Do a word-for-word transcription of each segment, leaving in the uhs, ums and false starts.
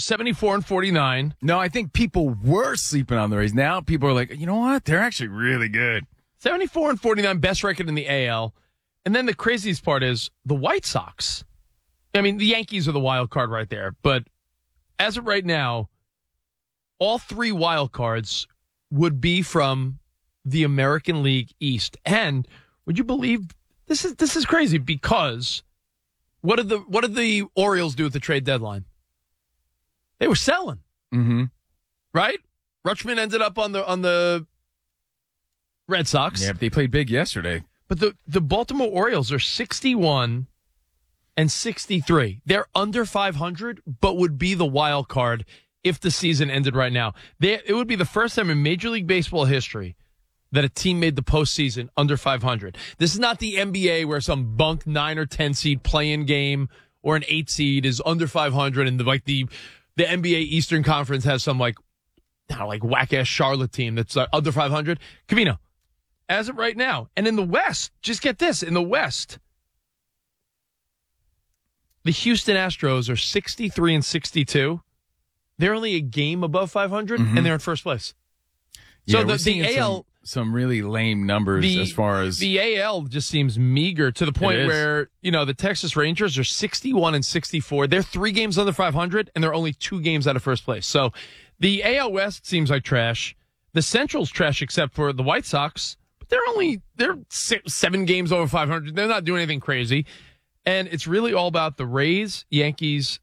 seventy-four and forty-nine. No, I think people were sleeping on the Rays. Now people are like, you know what? They're actually really good. seventy-four and forty-nine, best record in the A L. And then the craziest part is the White Sox. I mean, the Yankees are the wild card right there. But as of right now, all three wild cards would be from the American League East. And would you believe this is this is crazy because what did the what did the Orioles do at the trade deadline? They were selling. Mm-hmm. Right? Rutschman ended up on the on the Red Sox. Yeah, but they played big yesterday. But the, the Baltimore Orioles are sixty-one and sixty-three. They're under five hundred, but would be the wild card if the season ended right now. They, it would be the first time in Major League Baseball history that a team made the postseason under five hundred. This is not the N B A where some bunk nine or ten seed play-in game or an eight seed is under five hundred, and the, like the the N B A Eastern Conference has some like I don't know, like whack-ass Charlotte team that's uh, under five hundred. Covino. As of right now. And in the West, just get this, in the West, the Houston Astros are sixty-three and sixty-two. They're only a game above five hundred, mm-hmm. and they're in first place. So yeah, the, the A L... Some, some really lame numbers the, as far as... The A L just seems meager to the point where, you know, the Texas Rangers are sixty-one and sixty-four. They're three games under five hundred, and they're only two games out of first place. So the A L West seems like trash. The Central's trash except for the White Sox. They're only they're six, seven games over five hundred. They're not doing anything crazy. And it's really all about the Rays, Yankees,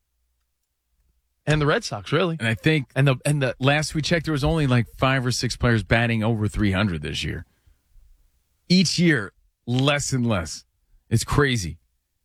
and the Red Sox, really. And I think and the and the last we checked, there was only like five or six players batting over three hundred this year. Each year, less and less. It's crazy.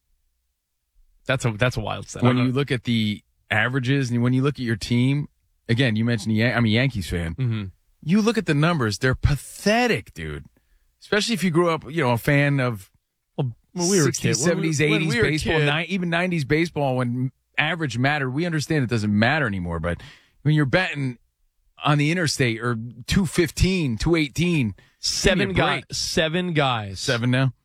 That's a that's a wild stat. When you look at the averages and when you look at your team, again, you mentioned Yan- I'm a Yankees fan. Mm-hmm. You look at the numbers; they're pathetic, dude. Especially if you grew up, you know, a fan of well, when we were sixties, kid, seventies, when we, eighties when we were baseball, kid, ni- even nineties baseball. When average mattered, we understand it doesn't matter anymore. But when you're betting on the interstate or two fifteen, two eighteen, seven guys, seven guys, seven now,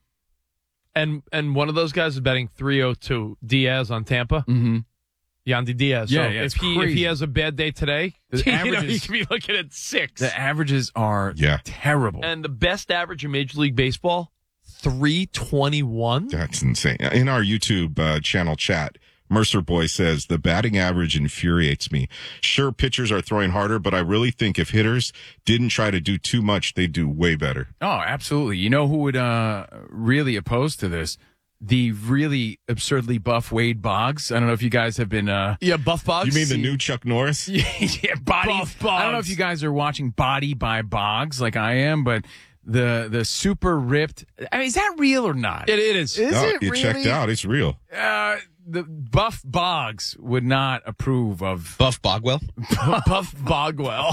and and one of those guys is betting three oh two. Diaz on Tampa. Mm-hmm. Yandy Diaz. Yeah, so yeah, if he crazy. if he has a bad day today, The you know, averages- he could be looking at six. The averages are Yeah. terrible. And the best average in Major League Baseball, three twenty-one. That's insane. In our YouTube uh, channel chat, Mercer Boy says, the batting average infuriates me. Sure, pitchers are throwing harder, but I really think if hitters didn't try to do too much, they'd do way better. Oh, absolutely. You know who would uh, really oppose to this? The really absurdly buff Wade Boggs. I don't know if you guys have been... Uh, Yeah, Buff Boggs. You mean the new Chuck Norris? yeah, yeah, Body. Buff I don't know Boggs. if you guys are watching Body by Boggs like I am, but the the super ripped... I mean, is that real or not? It, it is. Is No, it you really? checked out. It's real. Uh, the Buff Boggs would not approve of... Buff Bogwell? Buff Bogwell.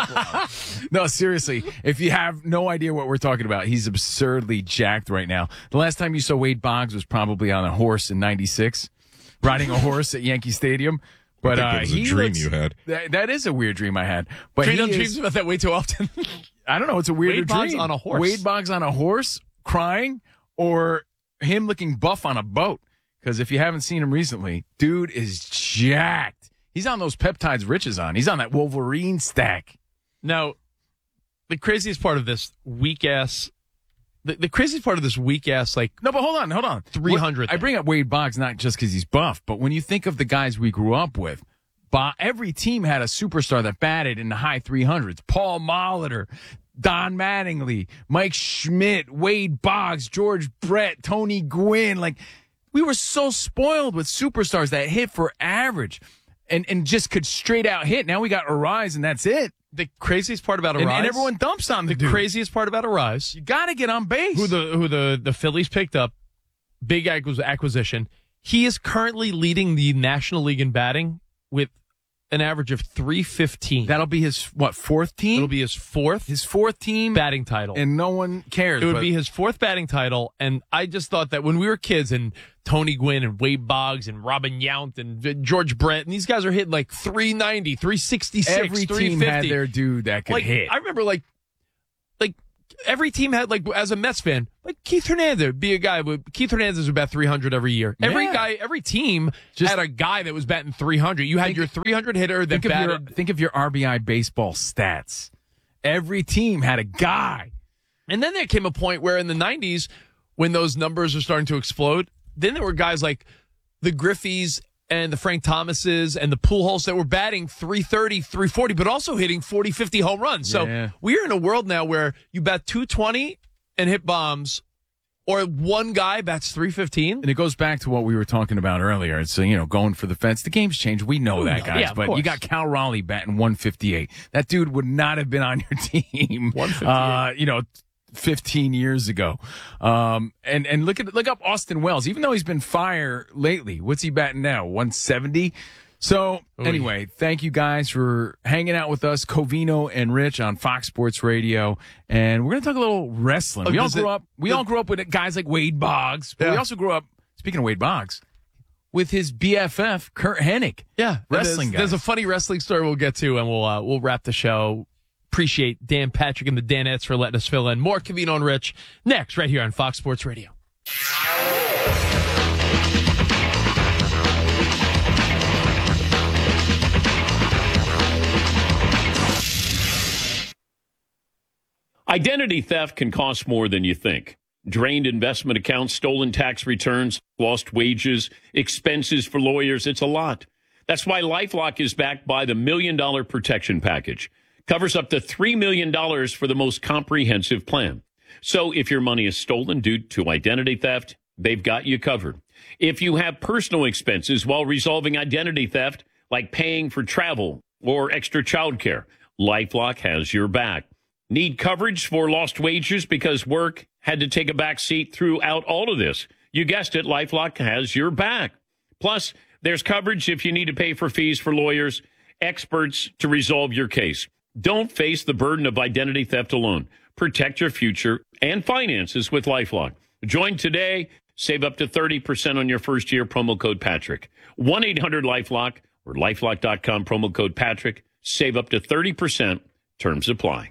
No, seriously. If you have no idea what we're talking about, he's absurdly jacked right now. The last time you saw Wade Boggs was probably on a horse in ninety-six, riding a horse at Yankee Stadium. But I think uh, it was a he dream looks- you had. That, that is a weird dream I had. But Trey he don't is- dreams about that way too often. I don't know. It's a weirder Wade Boggs dream. on a horse. Wade Boggs on a horse crying, or him looking buff on a boat. Because if you haven't seen him recently, dude is jacked. He's on those peptides Rich is on. He's on that Wolverine stack. Now, the craziest part of this weak ass, the, the craziest part of this weak ass, like No, but hold on, hold on. three hundred What- I bring up Wade Boggs not just because he's buff, but when you think of the guys we grew up with, Bo- every team had a superstar that batted in the high three hundreds. Paul Molitor, Don Mattingly, Mike Schmidt, Wade Boggs, George Brett, Tony Gwynn. Like, we were so spoiled with superstars that hit for average and, and just could straight out hit. Now we got Arise, and that's it. the craziest part about And, Arise, and everyone dumps on the, the dude. craziest part about Arise, You got to get on base. who the who the the Phillies picked up, big acquis- acquisition. He is currently leading the National League in batting with an average of three fifteen. That'll be his, what, fourth team? It'll be his fourth his fourth team, batting title. and no one cares. It would but- be his fourth batting title, and I just thought that when we were kids, and Tony Gwynn and Wade Boggs and Robin Yount and George Brett, and these guys are hitting like three ninety, three sixty-six, Every team three fifty. had their dude that could like, hit. I remember like, like every team had, like, as a Mets fan, like Keith Hernandez would be a guy. Would, Keith Hernandez would bat three hundred every year. Every Yeah. guy, every team Just- had a guy that was batting three hundred. You had Think- your three hundred hitter that Think of, your, batted. think of your R B I baseball stats. Every team had a guy. And then there came a point where in the nineties, when those numbers were starting to explode, then there were guys like the Griffeys and the Frank Thomases and the Pujols that were batting three thirty, three forty, but also hitting forty, fifty home runs. So Yeah. we're in a world now where you bat two twenty and hit bombs, or one guy bats three fifteen. And it goes back to what we were talking about earlier. It's, uh, you know, going for the fence. The game's changed. We know that, know. guys. Yeah, of but course. you got Cal Raleigh batting one fifty-eight. That dude would not have been on your team, one fifty-eight. uh, you know, fifteen years ago. Um, and, and look at, look up Austin Wells. Even though he's been fire lately, what's he batting now? one seventy? So anyway, thank you guys for hanging out with us, Covino and Rich on Fox Sports Radio, and we're gonna talk a little wrestling. Oh, we all does grew it- up. We does- all grew up with guys like Wade Boggs, but we Yeah. also grew up. Speaking of Wade Boggs, with his B F F Kurt Hennig. Yeah, Wrestling There's, there's guys. a funny wrestling story we'll get to, and we'll uh, we'll wrap the show. Appreciate Dan Patrick and the Danettes for letting us fill in. More Covino and Rich next, right here on Fox Sports Radio. Identity theft can cost more than you think. Drained investment accounts, stolen tax returns, lost wages, expenses for lawyers. It's a lot. That's why LifeLock is backed by the Million Dollar Protection Package. Covers up to three million dollars for the most comprehensive plan. So if your money is stolen due to identity theft, they've got you covered. If you have personal expenses while resolving identity theft, like paying for travel or extra childcare, LifeLock has your back. Need coverage for lost wages because work had to take a back seat throughout all of this? You guessed it, LifeLock has your back. Plus, there's coverage if you need to pay for fees for lawyers, experts to resolve your case. Don't face the burden of identity theft alone. Protect your future and finances with LifeLock. Join today. Save up to thirty percent on your first year. Promo code Patrick. one eight hundred LifeLock or lifelock dot com. Promo code Patrick. Save up to thirty percent. Terms apply.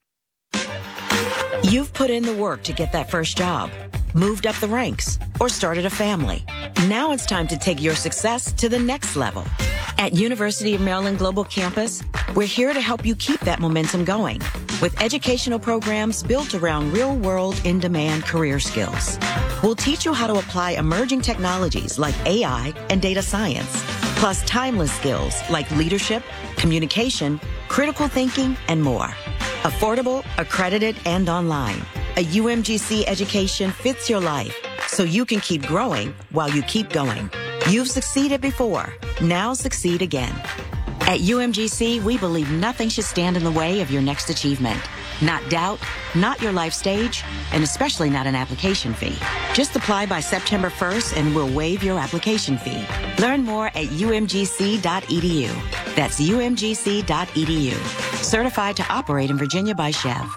You've put in the work to get that first job, moved up the ranks, or started a family. Now it's time to take your success to the next level. At University of Maryland Global Campus, we're here to help you keep that momentum going with educational programs built around real-world, in-demand career skills. We'll teach you how to apply emerging technologies like A I and data science, plus timeless skills like leadership, communication, critical thinking, and more. Affordable, accredited, and online. A U M G C education fits your life so you can keep growing while you keep going. You've succeeded before. Now succeed again. At U M G C, we believe nothing should stand in the way of your next achievement. Not doubt, not your life stage, and especially not an application fee. Just apply by September first and we'll waive your application fee. Learn more at U M G C dot E D U. That's U M G C dot E D U. Certified to operate in Virginia by Chev.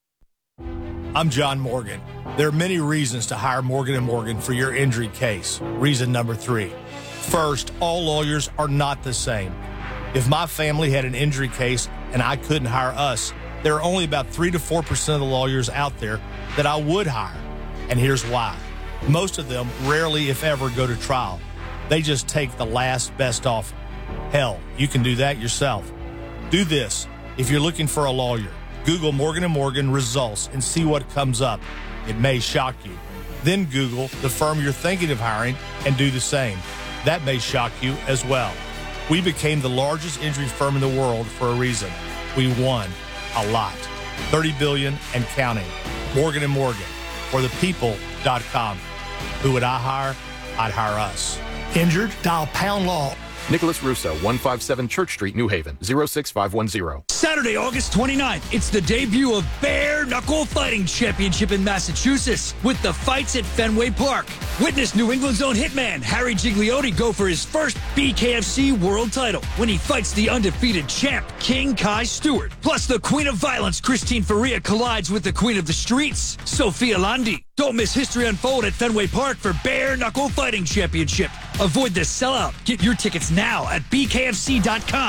I'm John Morgan. There are many reasons to hire Morgan and Morgan for your injury case. Reason number three. First, all lawyers are not the same. If my family had an injury case and I couldn't hire us, there are only about three to four percent of the lawyers out there that I would hire. And here's why. Most of them rarely, if ever, go to trial. They just take the last best offer. Hell, you can do that yourself. Do this. If you're looking for a lawyer, Google Morgan and Morgan results and see what comes up. It may shock you. Then Google the firm you're thinking of hiring and do the same. That may shock you as well. We became the largest injury firm in the world for a reason. We won a lot. thirty billion dollars and counting. Morgan and Morgan, for the people dot com. Who would I hire? I'd hire us. Injured? Dial pound law. Nicholas Russo, one fifty-seven Church Street, New Haven, zero six five one zero. Saturday, August twenty-ninth, it's the debut of Bare Knuckle Fighting Championship in Massachusetts with the fights at Fenway Park. Witness New England's own hitman, Harry Gigliotti, go for his first B K F C world title when he fights the undefeated champ, King Kai Stewart. Plus, the Queen of Violence, Christine Faria, collides with the Queen of the Streets, Sophia Landi. Don't miss history unfold at Fenway Park for Bare Knuckle Fighting Championship. Avoid the sellout. Get your tickets now at B K F C dot com.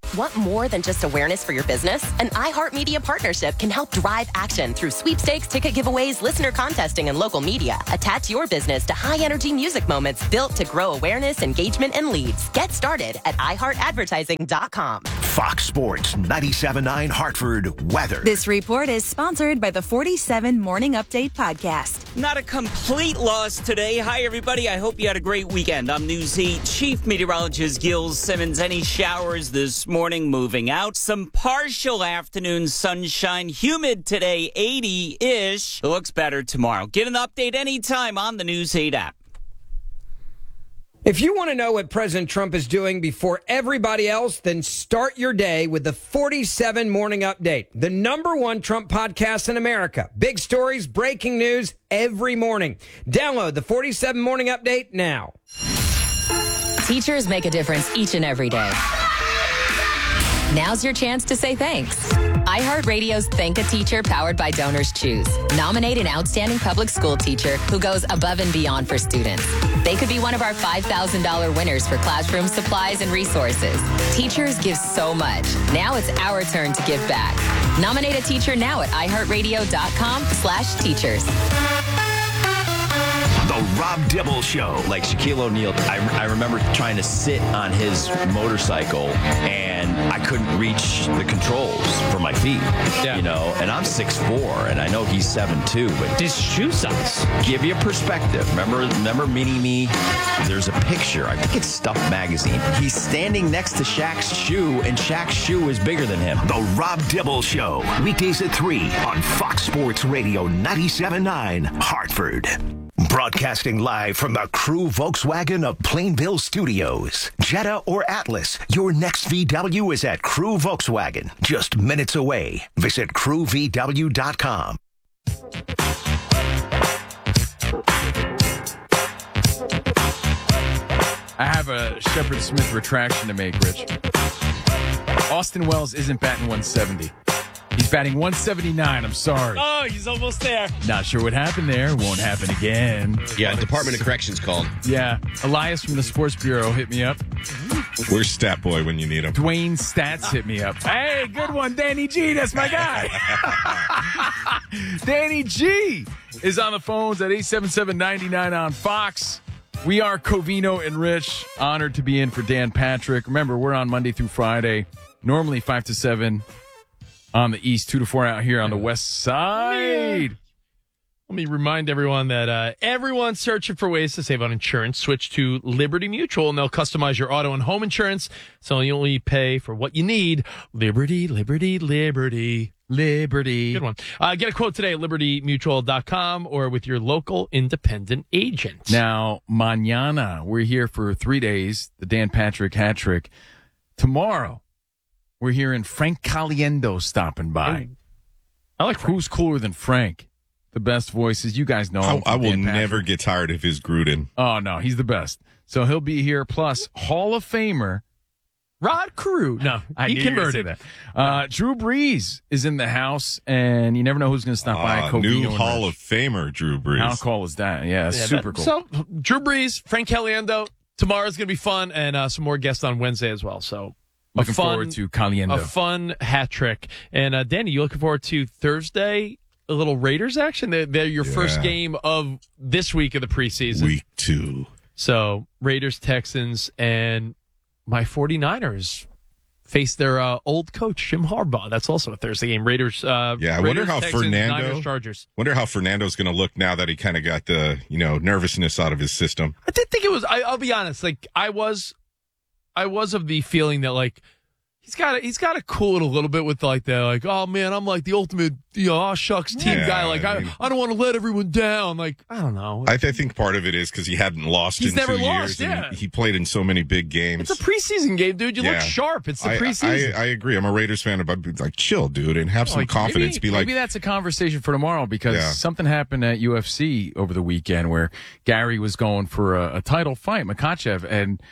Want more than just awareness for your business? An iHeartMedia partnership can help drive action through sweepstakes, ticket giveaways, listener contesting, and local media. Attach your business to high-energy music moments built to grow awareness, engagement, and leads. Get started at i heart advertising dot com. Fox Sports ninety-seven point nine Hartford weather. This report is sponsored by the forty-seven Morning Update podcast. Not a complete loss today. Hi, everybody. I hope you had a great weekend. I'm News eight Chief Meteorologist Gil Simmons. Any showers this morning moving out. Some partial afternoon sunshine. Humid today, eighty-ish. It looks better tomorrow. Get an update anytime on the News eight app. If you want to know what President Trump is doing before everybody else, then start your day with the forty-seven Morning Update, the number one Trump podcast in America. Big stories, breaking news every morning. Download the forty-seven Morning Update now. Teachers make a difference each and every day. Now's your chance to say thanks. iHeartRadio's Thank a Teacher, powered by Donors Choose. Nominate an outstanding public school teacher who goes above and beyond for students. They could be one of our five thousand dollars winners for classroom supplies and resources. Teachers give so much. Now it's our turn to give back. Nominate a teacher now at i heart radio dot com slash teachers. The Rob Dibble Show. Like Shaquille O'Neal, I, I remember trying to sit on his motorcycle and I couldn't reach the controls for my feet. Yeah. You know, and I'm six foot four and I know he's seven foot two, but his shoe size. Give you a perspective. Remember, remember Mini Me? There's a picture. I think it's Stuff Magazine. He's standing next to Shaq's shoe and Shaq's shoe is bigger than him. The Rob Dibble Show. Weekdays at three on Fox Sports Radio ninety-seven point nine Hartford. Broadcasting live from the Crew Volkswagen of Plainville Studios. Jetta or Atlas, your next V W is at Crew Volkswagen. Just minutes away. Visit crew v w dot com. I have a Shepard Smith retraction to make, Rich. Austin Wells isn't batting one seventy. He's batting one seventy-nine. I'm sorry. Oh, he's almost there. Not sure what happened there. Won't happen again. Yeah, Department of Corrections called. Yeah. Elias from the Sports Bureau hit me up. Where's Stat Boy when you need him? Dwayne Stats hit me up. Hey, good one, Danny G. That's my guy. Danny G is on the phones at eight seven seven, nine nine on Fox. We are Covino and Rich. Honored to be in for Dan Patrick. Remember, we're on Monday through Friday, normally five to seven. On the east, two to four out here on the west side. Let me remind everyone that uh, everyone's searching for ways to save on insurance. Switch to Liberty Mutual, and they'll customize your auto and home insurance, so you only pay for what you need. Liberty, Liberty, Liberty, Liberty. Good one. Uh, get a quote today at liberty mutual dot com or with your local independent agent. Now, mañana, we're here for three days, the Dan Patrick hat trick. Tomorrow, we're hearing Frank Caliendo stopping by. I like Frank. Who's cooler than Frank? The best voices. You guys know him. I, I will never get tired of his Gruden. Oh, no. He's the best. So he'll be here. Plus, Hall of Famer Rod Carew. No, I he knew you were gonna converted. say that. Uh, Drew Brees is in the house, and you never know who's going to stop by. Uh, new Hall of Famer Drew Brees. How cool is that? Yeah, Yeah, super that- cool. So, Drew Brees, Frank Caliendo. Tomorrow's going to be fun, and uh, some more guests on Wednesday as well. So, a Looking fun, forward to Caliendo. A fun hat trick. And, uh, Danny, you looking forward to Thursday? A little Raiders action? They're, they're your Yeah. first game of this week of the preseason. Week two. So, Raiders, Texans, and my 49ers face their uh, old coach, Jim Harbaugh. That's also a Thursday game. Raiders, uh, Yeah, I Raiders, wonder how Texans, Fernando. Niners, Chargers. Wonder how Fernando's going to look now that he kind of got the you know nervousness out of his system. I did think it was, I, I'll be honest, like, I was, I was of the feeling that, like, He's got to, he's got to cool it a little bit with like the like, oh man, I'm like the ultimate, you know, oh shucks team Yeah, guy. Like I I, mean- I don't want to let everyone down. Like I don't know. I, th- I think part of it is because he hadn't lost He's in never two lost, years, and yeah. he, he played in so many big games. It's a preseason game, dude. You Yeah. look sharp. It's the I, preseason. I, I agree. I'm a Raiders fan, but I'd be like, chill, dude, and have some Like, confidence. Maybe, be like, maybe that's a conversation for tomorrow because Yeah. something happened at U F C over the weekend where Gary was going for a, a title fight, Makhachev, and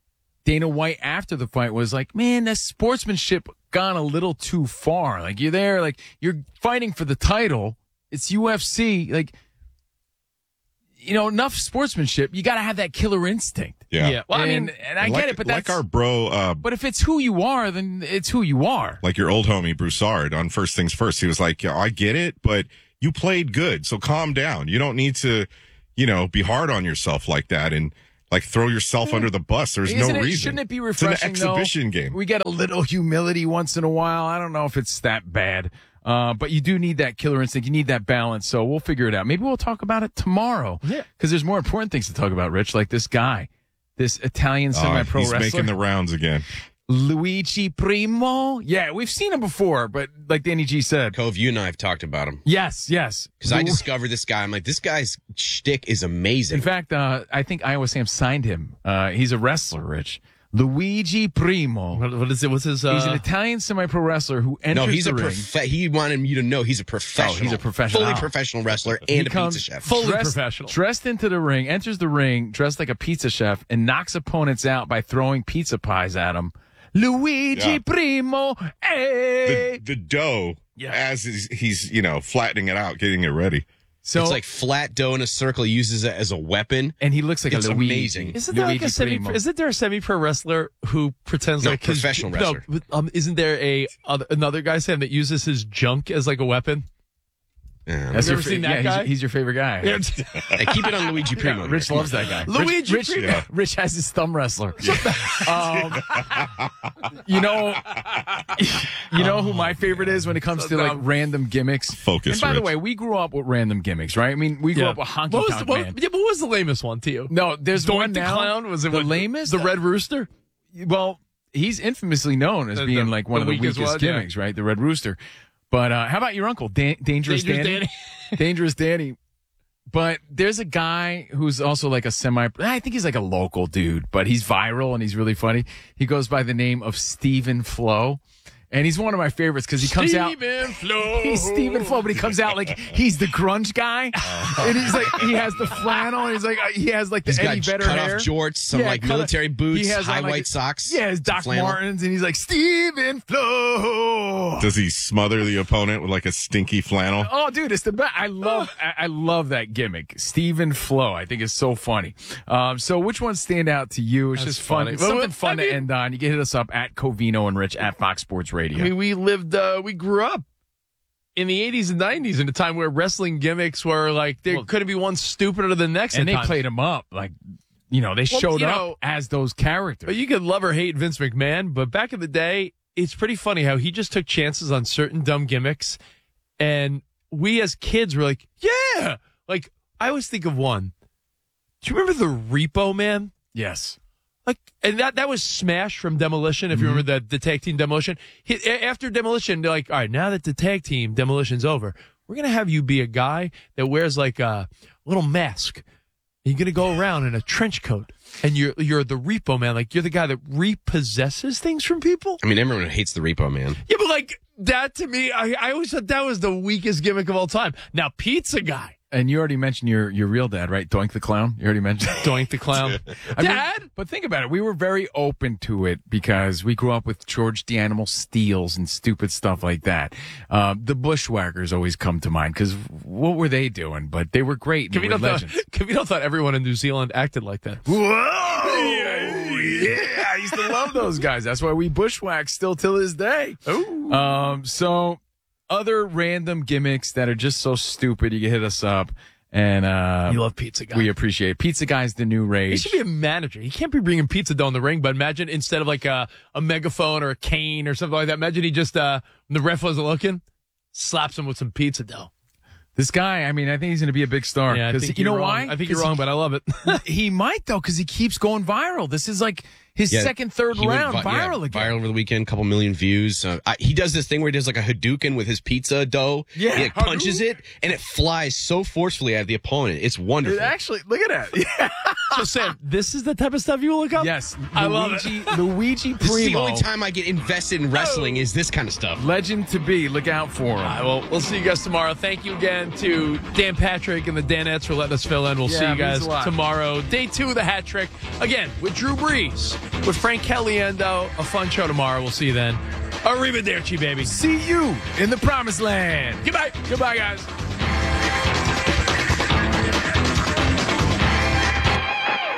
Dana White after the fight was like, man, that sportsmanship gone a little too far. Like you're there, like you're fighting for the title. It's U F C. Like you know, enough sportsmanship. You got to have that killer instinct. Yeah. Yeah. Well, I And- mean, and I and get like, it, but like that's our bro, uh, but if it's who you are, then it's who you are. like your old homie Broussard on First Things First. He was like, yeah, I get it, but you played good, so calm down. You don't need to, you know, be hard on yourself like that and like throw yourself under the bus. There's Isn't no it, reason. Shouldn't it be It's an refreshing? exhibition though? game. We get a little humility once in a while. I don't know if it's that bad, uh, but you do need that killer instinct. You need that balance. So we'll figure it out. Maybe we'll talk about it tomorrow. Yeah, because there's more important things to talk about, Rich. Like this guy, this Italian Oh, semi-pro he's wrestler, making the rounds again. Luigi Primo. Yeah, we've seen him before, but like Danny G said, Cove, you and I have talked about him. yes, yes. Because I discovered this guy. I'm like, this guy's shtick is amazing. In fact, uh, I think Iowa Sam signed him. Uh, he's a wrestler, Rich. Luigi Primo. What, what is it? What's his? Uh... He's an Italian semi-pro wrestler who enters no, he's the a ring. prof- he wanted you to know he's a professional. Oh, he's a professional. Fully professional wrestler and He a comes pizza chef. fully dressed, professional. Dressed into the ring, enters the ring dressed like a pizza chef, and knocks opponents out by throwing pizza pies at him. Luigi Yeah. Primo, hey! The, the dough, Yeah. as he's, he's, you know, flattening it out, getting it ready. So it's like flat dough in a circle. He uses it as a weapon. and he looks like It's a Luigi. amazing. Isn't there like Luigi a semi? Primo. Isn't there a semi-pro wrestler who pretends No, like his- professional wrestler. No, but, um, isn't there a other, another guy Sam that uses his junk as like a weapon? Yeah. That's You your ever fa- seen that yeah, guy? He's, he's your favorite guy. Hey, keep it on Luigi Primo. Yeah, Rich here. loves that guy. Luigi Rich, Rich, Primo. Rich has his thumb wrestler. um, you know, you know who my favorite is when it comes to like random gimmicks. Focus, And by the Rich. way, we grew up with random gimmicks, right? I mean, we grew Yeah. up with Honky What was, Tonk the, what, Man. yeah, but what was the lamest one to you? No, there's Doink one the now. Clown? Was it the what- lamest? The Red Rooster? Well, he's infamously known as The- being the- like one the of the weakest weakest one, yeah. gimmicks, right? The Red Rooster. But uh, how about your uncle, Dan- Dangerous, Dangerous Danny? Danny. Dangerous Danny. But there's a guy who's also like a semi, I think he's like a local dude, but he's viral and he's really funny. He goes by the name of Stephen Flo. And he's one of my favorites because he comes out. Stephen Flo. He's Stephen Flo, but he comes out like he's the grunge guy. And he's like, he has the flannel. And he's like, uh, he has like the He's Eddie got Vedder cut hair. off jorts, some like cut off- military boots, he has high on, like, white socks. Yeah, his Doc flannel. Martens. And he's like, Stephen Flo. Does he smother the opponent with like a stinky flannel? Oh, dude, it's the best. I love, I, I love that gimmick. Stephen Flo, I think is so funny. Um, so which ones stand out to you? It's That's just fun. funny. It's Well, something well, fun I to mean- end on. You can hit us up at Covino and Rich at Fox Sports Radio. I mean, we lived, uh, we grew up in the eighties and nineties in a time where wrestling gimmicks were like, there couldn't be one stupider than the next. and at they times. played them up like, you know, they Well, showed you up know- as those characters. But you could love or hate Vince McMahon, but back in the day, it's pretty funny how he just took chances on certain dumb gimmicks. And we as kids were like, yeah. Like, I always think of one. Do you remember the Repo Man? Yes. Like, and that, that was Smash from Demolition, if you remember the, the tag team Demolition. He, a- after Demolition, they're like, all right, now that the tag team Demolition's over, we're going to have you be a guy that wears like a little mask. You're going to go around in a trench coat, and you're you're the Repo Man. Like, you're the guy that repossesses things from people. I mean, everyone hates the Repo Man. Yeah, but like, that to me, I, I always thought that was the weakest gimmick of all time. Now, Pizza Guy. And you already mentioned your, your real dad, right? Doink the Clown. You already mentioned Doink the Clown. I mean, Dad? but think about it. We were very open to it because we grew up with George the Animal Steels and stupid stuff like that. Uh, the Bushwhackers always come to mind because what were they doing? But they were great. And they were Kavito thought, legends. Kavito thought everyone in New Zealand acted like that. Whoa! Yeah, I used to love those guys. That's why we bushwhack still till this day. Ooh. Um, so other random gimmicks that are just so stupid, you can hit us up. And uh, You love Pizza Guy. we appreciate it. Pizza Guy's the new He rage. should be a manager. He can't be bringing pizza dough in the ring, but imagine instead of like a, a megaphone or a cane or something like that, imagine he just, uh, when the ref wasn't looking, slaps him with some pizza dough. This guy, I mean, I think he's going to be a big star. Yeah, I 'Cause think you you're know wrong. why? I think you're 'Cause wrong, he- but I love it. he might though, because he keeps going viral. This is like his Yeah, second, third he went round vi- yeah, viral again. Viral over the weekend, couple million views. Uh, I, he does this thing where he does like a Hadouken with his pizza dough. Yeah, he like, punches it and it flies so forcefully at the opponent. It's wonderful. It actually, look at that. Yeah. So, Sam, this is the type of stuff you will look up? Yes, I love it. Luigi, Luigi This is the Primo, only time I get invested in wrestling is this kind of stuff. legend to be. Look out for him. All right, well, we'll see you guys tomorrow. Thank you again to Dan Patrick and the Danettes for letting us fill in. We'll Yeah, see you it means guys a lot. tomorrow. Day two of the hat trick. Again, with Drew Brees, with Frank Caliendo. A fun show tomorrow. We'll see you then. Arrivederci, baby. See you in the promised land. Goodbye. Goodbye, guys.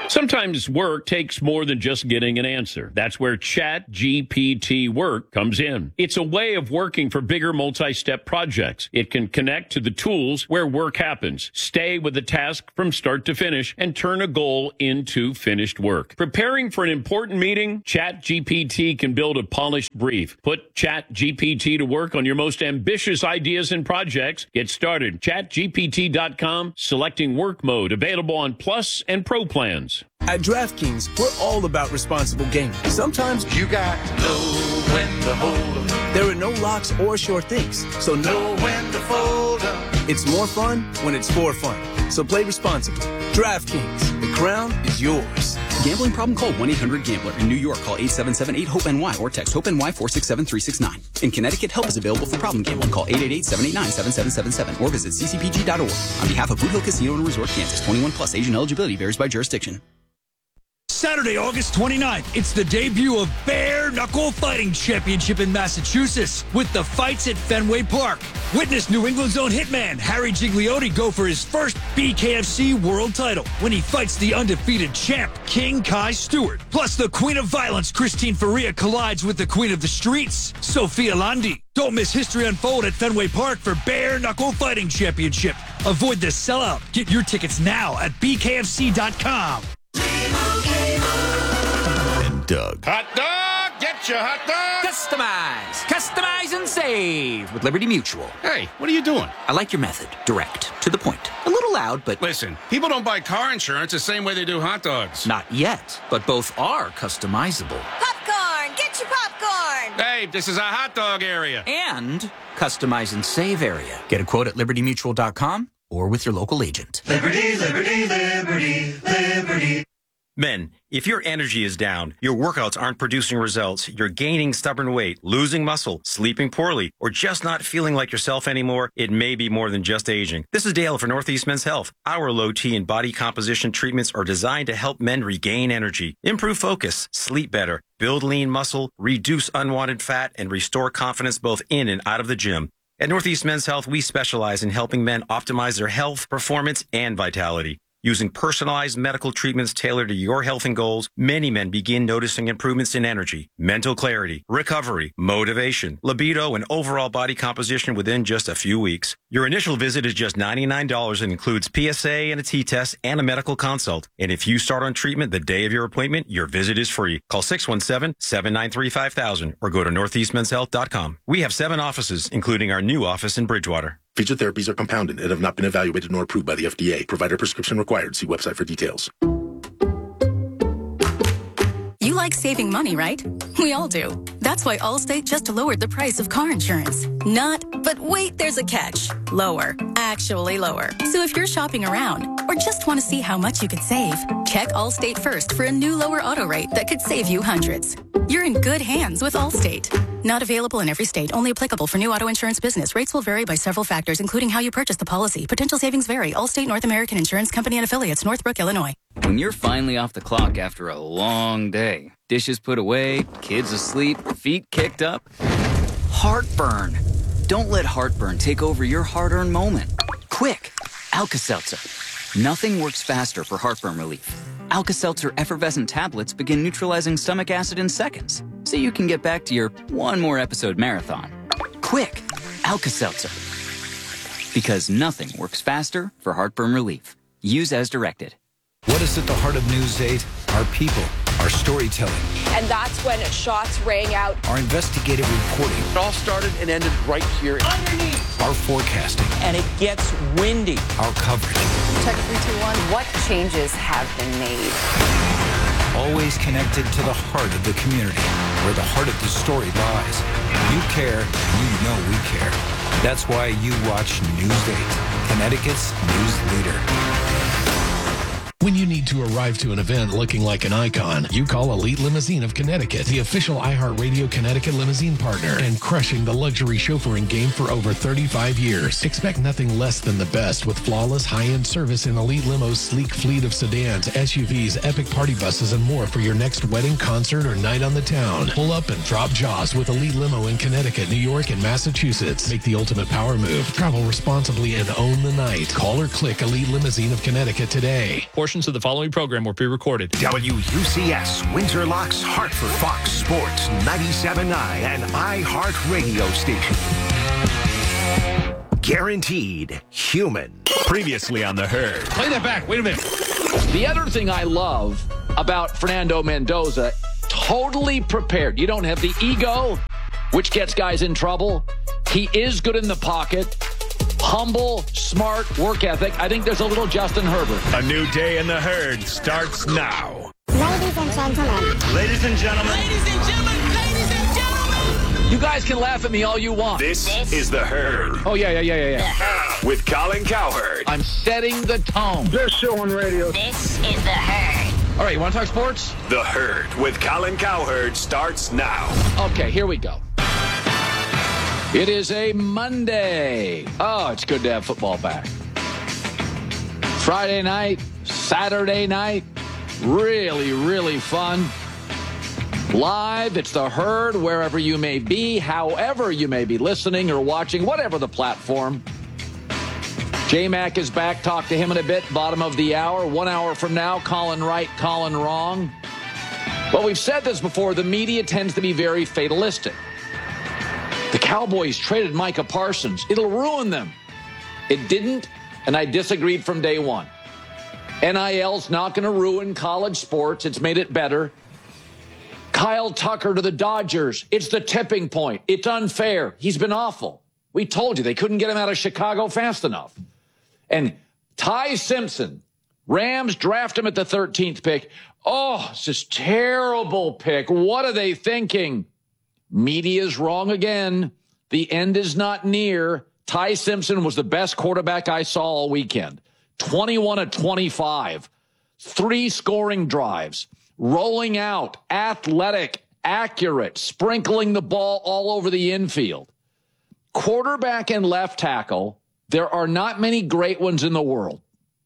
Sometimes work takes more than just getting an answer. That's where Chat G P T Work comes in. It's a way of working for bigger multi-step projects. It can connect to the tools where work happens, stay with the task from start to finish, and turn a goal into finished work. Preparing for an important meeting? Chat G P T can build a polished brief. Put Chat G P T to work on your most ambitious ideas and projects. Get started. chat G P T dot com, selecting work mode, available on Plus and Pro plans. At DraftKings, we're all about responsible gaming. Sometimes you got to know when to hold 'em. There are no locks or sure things, so know when to fold 'em. It's more fun when it's for fun. So play responsibly. DraftKings, the crown is yours. Gambling problem? Call one eight hundred gambler. In New York, call eight seven seven eight hope N Y or text HOPE-NY four six seven three six nine. In Connecticut, help is available for problem gambling. Call eight eight eight seven eight nine seven seven seven seven or visit c c p g dot org. On behalf of Boot Hill Casino and Resort, Kansas, twenty-one plus, age and eligibility varies by jurisdiction. Saturday, August twenty-ninth, it's the debut of Bare Knuckle Fighting Championship in Massachusetts with the fights at Fenway Park. Witness New England's own hitman Harry Gigliotti go for his first B K F C world title when he fights the undefeated champ King Kai Stewart. Plus, the Queen of Violence Christine Faria collides with the Queen of the Streets, Sophia Landi. Don't miss history unfold at Fenway Park for Bare Knuckle Fighting Championship. Avoid the sellout. Get your tickets now at b k f c dot com. And Doug. Hot dog! Get your hot dog! Customize! Customize and save with Liberty Mutual. Hey, what are you doing? I like your method. Direct. To the point. A little loud, but... Listen, people don't buy car insurance the same way they do hot dogs. Not yet, but both are customizable. Popcorn! Get your popcorn! Hey, this is a hot dog area. And customize and save area. Get a quote at liberty mutual dot com or with your local agent. Liberty, liberty, liberty, liberty. Men, if your energy is down, your workouts aren't producing results, you're gaining stubborn weight, losing muscle, sleeping poorly, or just not feeling like yourself anymore, it may be more than just aging. This is Dale for Northeast Men's Health. Our low T and body composition treatments are designed to help men regain energy, improve focus, sleep better, build lean muscle, reduce unwanted fat, and restore confidence both in and out of the gym. At Northeast Men's Health, we specialize in helping men optimize their health, performance, and vitality. Using personalized medical treatments tailored to your health and goals, many men begin noticing improvements in energy, mental clarity, recovery, motivation, libido, and overall body composition within just a few weeks. Your initial visit is just ninety-nine dollars and includes P S A and a T-test and a medical consult. And if you start on treatment the day of your appointment, your visit is free. Call six one seven, seven nine three, five thousand or go to northeast men's health dot com. We have seven offices, including our new office in Bridgewater. Featured therapies are compounded and have not been evaluated nor approved by the F D A. Provider prescription required. See website for details. You like saving money, right? We all do. That's why Allstate just lowered the price of car insurance. Not, but wait, there's a catch. Lower. Actually lower. So if you're shopping around or just want to see how much you could save, check Allstate first for a new lower auto rate that could save you hundreds. You're in good hands with Allstate. Not available in every state. Only applicable for new auto insurance business. Rates will vary by several factors, including how you purchase the policy. Potential savings vary. Allstate North American Insurance Company and affiliates. Northbrook, Illinois. When you're finally off the clock after a long day, dishes put away, kids asleep, feet kicked up, heartburn. Don't let heartburn take over your hard-earned moment. Quick, Alka-Seltzer. Nothing works faster for heartburn relief. Alka-Seltzer effervescent tablets begin neutralizing stomach acid in seconds, so you can get back to your one more episode marathon. Quick, Alka-Seltzer. Because nothing works faster for heartburn relief. Use as directed. What is at the heart of News eight? Our people, our storytelling. And that's when shots rang out. Our investigative reporting. It all started and ended right here. Underneath. Our forecasting. And it gets windy. Our coverage. Check three, two, one. What changes have been made? Always connected to the heart of the community, where the heart of the story lies. You care, you know we care. That's why you watch News eight, Connecticut's news leader. When you need to arrive to an event looking like an icon, you call Elite Limousine of Connecticut, the official iHeartRadio Connecticut limousine partner, and crushing the luxury chauffeuring game for over thirty-five years. Expect nothing less than the best with flawless high-end service in Elite Limo's sleek fleet of sedans, S U Vs, epic party buses, and more for your next wedding, concert, or night on the town. Pull up and drop jaws with Elite Limo in Connecticut, New York, and Massachusetts. Make the ultimate power move. Travel responsibly and own the night. Call or click Elite Limousine of Connecticut today. portions of the following program were pre-recorded. W U C S, Windsor Locks, Hartford, Fox Sports ninety-seven point nine, and iHeart Radio Station. Guaranteed human. Previously on The Herd. Play that back. Wait a minute. The other thing I love about Fernando Mendoza, totally prepared. You don't have the ego, which gets guys in trouble. He is good in the pocket. Humble, smart, work ethic. I think there's a little Justin Herbert. A new day in The Herd starts now. Ladies and gentlemen. Ladies and gentlemen. Ladies and gentlemen. Ladies and gentlemen. You guys can laugh at me all you want. This, this is The Herd. Oh, yeah, yeah, yeah, yeah, yeah. With Colin Cowherd. I'm setting the tone. Best show on radio. This is The Herd. All right, you want to talk sports? The Herd with Colin Cowherd starts now. Okay, here we go. It is a Monday. Oh, it's good to have football back. Friday night, Saturday night, really, really fun. Live, it's The Herd, wherever you may be, however you may be listening or watching, whatever the platform. J-Mac is back. Talk to him in a bit. Bottom of the hour. One hour from now, Colin right, Colin wrong. Well, we've said this before. The media tends to be very fatalistic. The Cowboys traded Micah Parsons. It'll ruin them. It didn't, and I disagreed from day one. N I L's not going to ruin college sports. It's made it better. Kyle Tucker to the Dodgers. It's the tipping point. It's unfair. He's been awful. We told you they couldn't get him out of Chicago fast enough. And Ty Simpson, Rams draft him at the thirteenth pick. Oh, it's this terrible pick. What are they thinking? Media's wrong again. The end is not near. Ty Simpson was the best quarterback I saw all weekend. twenty-one of twenty-five. Three scoring drives. Rolling out. Athletic. Accurate. Sprinkling the ball all over the infield. Quarterback and left tackle. There are not many great ones in the world.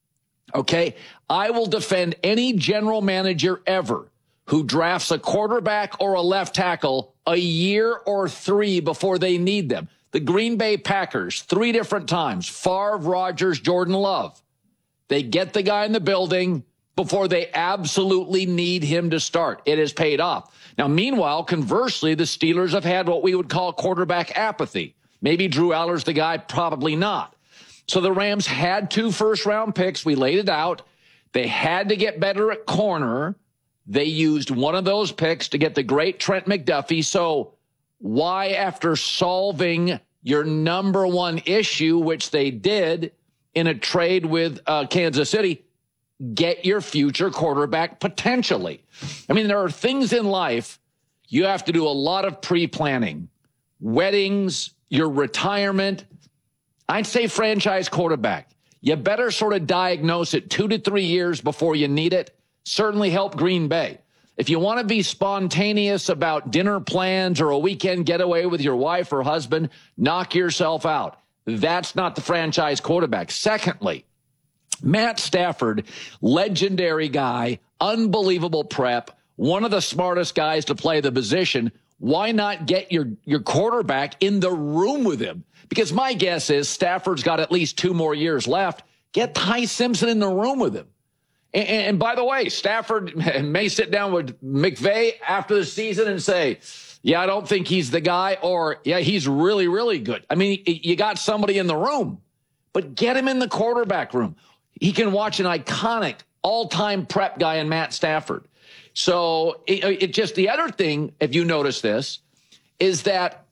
Okay? I will defend any general manager ever who drafts a quarterback or a left tackle a year or three before they need them. The Green Bay Packers, three different times. Favre, Rodgers, Jordan Love. They get the guy in the building before they absolutely need him to start. It has paid off. Now, meanwhile, conversely, the Steelers have had what we would call quarterback apathy. Maybe Drew Aller's the guy, probably not. So the Rams had two first-round picks. We laid it out. They had to get better at corner. They used one of those picks to get the great Trent McDuffie. So why, after solving your number one issue, which they did in a trade with uh, Kansas City, get your future quarterback potentially? I mean, there are things in life you have to do a lot of pre-planning. Weddings, your retirement. I'd say franchise quarterback. You better sort of diagnose it two to three years before you need it. Certainly help Green Bay. If you want to be spontaneous about dinner plans or a weekend getaway with your wife or husband, knock yourself out. That's not the franchise quarterback. Secondly, Matt Stafford, legendary guy, unbelievable prep, one of the smartest guys to play the position. Why not get your, your quarterback in the room with him? Because my guess is Stafford's got at least two more years left. Get Ty Simpson in the room with him. And, and by the way, Stafford may sit down with McVay after the season and say, yeah, I don't think he's the guy, or yeah, he's really, really good. I mean, you got somebody in the room, but get him in the quarterback room. He can watch an iconic all-time prep guy in Matt Stafford. So it, it just, the other thing, if you notice this, is that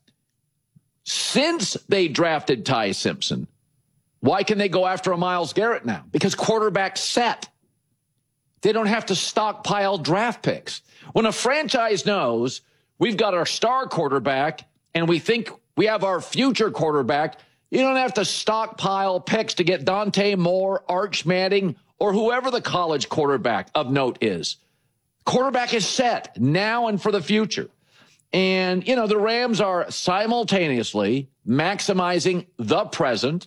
since they drafted Ty Simpson, why can they go after a Myles Garrett now? Because quarterback's set. They don't have to stockpile draft picks. When a franchise knows we've got our star quarterback and we think we have our future quarterback, you don't have to stockpile picks to get Dante Moore, Arch Manning, or whoever the college quarterback of note is. Quarterback is set now and for the future. And, you know, the Rams are simultaneously maximizing the present